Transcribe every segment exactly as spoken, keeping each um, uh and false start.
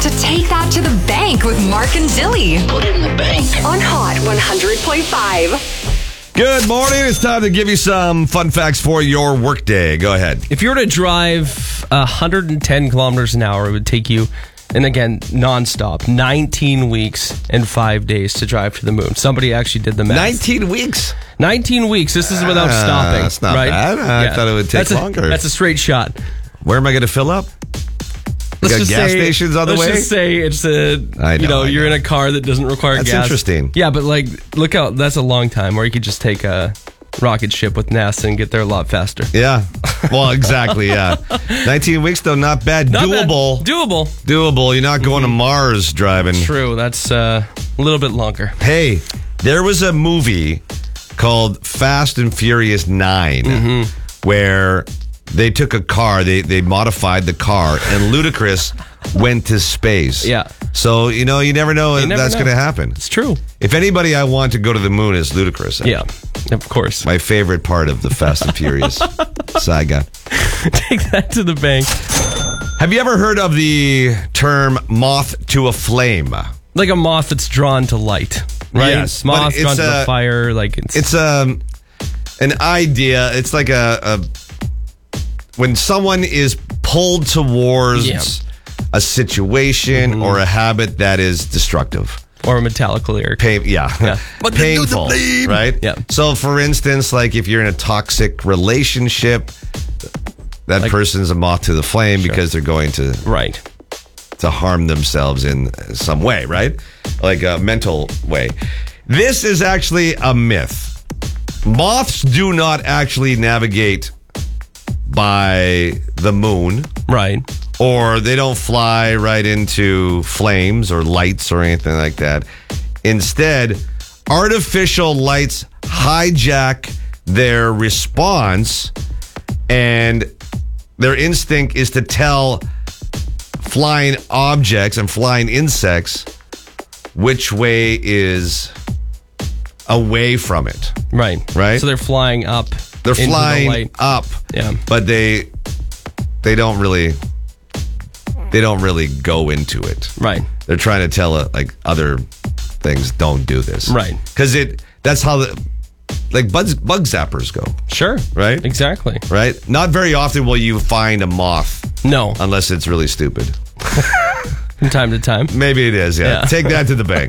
to Take That to the Bank with Mark and Dilly. Put it in the bank. On Hot one hundred point five. Good morning. It's time to give you some fun facts for your workday. Go ahead. If you were to drive one hundred ten kilometers an hour, it would take you, and again, nonstop, nineteen weeks and five days to drive to the moon. Somebody actually did the math. nineteen weeks? nineteen weeks. This is without Uh, stopping. that's not right? bad. I thought it would take that's a, longer. That's a straight shot. Where am I going to fill up? We got Let's gas just say, stations on the let's way? Let's just say it's a, I know, you know, I you're know. in a car that doesn't require That's gas. interesting. Yeah, but like, look out, that's a long time. Or you could just take a rocket ship with NASA and get there a lot faster. Yeah. Well, exactly, yeah. nineteen weeks, though, not bad. Not Doable. bad. Doable. Doable. You're not going to Mars driving. True. That's uh, a little bit longer. Hey, there was a movie called Fast and Furious nine Mm-hmm. where they took a car, they, they modified the car, and Ludacris went to space. Yeah. So, you know, you never know if never that's know. going to happen. It's true. If anybody I want to go to the moon is Ludacris. Yeah, of course. My favorite part of the Fast and Furious saga. Take that to the bank. Have you ever heard of the term moth to a flame? Like a moth that's drawn to light, right? Yes, but moth it's drawn to a- the fire. Like it's, It's um, an idea. It's like a, a when someone is pulled towards Yeah. a situation or a habit that is destructive. or a metallic lyric. Pain, yeah. Yeah. But painful, right? Yeah. So, for instance, like if you're in a toxic relationship, that Like- person's a moth to the flame Sure. because they're going to Right. to harm themselves in some way, right? Like a mental way. This is actually a myth. Moths do not actually navigate by the moon, Right. or they don't fly right into flames or lights or anything like that. Instead, artificial lights hijack their response, and their instinct is to tell flying objects and flying insects which way is away from it. Right. Right. So they're flying up. They're into the flying light. up, Yeah. but they they don't really they don't really go into it. Right. They're trying to tell uh, like other things, don't do this, Right. Because it that's how the like bug bug zappers go, Sure. Right? Exactly. right? Not very often will you find a moth No. unless it's really stupid. From time to time. Maybe it is. Yeah, Yeah. take that to the bank.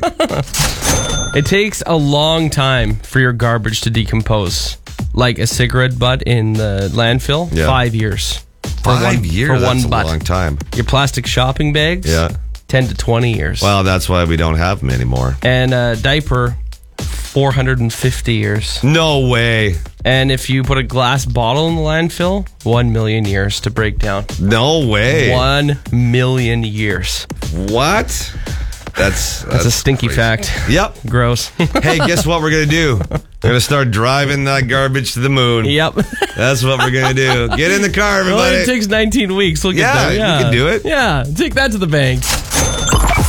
It takes a long time for your garbage to decompose. Like a cigarette butt in the landfill, Yeah. five years. For Five one, years. For one that's a butt. long time. Your plastic shopping bags, Yeah. ten to twenty years. Well, that's why we don't have them anymore. And a diaper, four hundred fifty years. No way. And if you put a glass bottle in the landfill, one million years to break down. No way. One million years. What? That's That's, a stinky crazy. fact. Yep. Gross. Hey, guess what we're gonna do? We're gonna start driving that garbage to the moon. Yep. That's what we're gonna do. Get in the car, Well, everybody. it takes nineteen weeks. We'll get Yeah, there. we Yeah, can do it. Yeah, take that to the bank.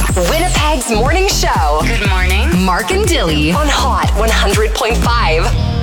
Winnipeg's morning show. Good morning. Mark and Dilly on Hot one hundred point five.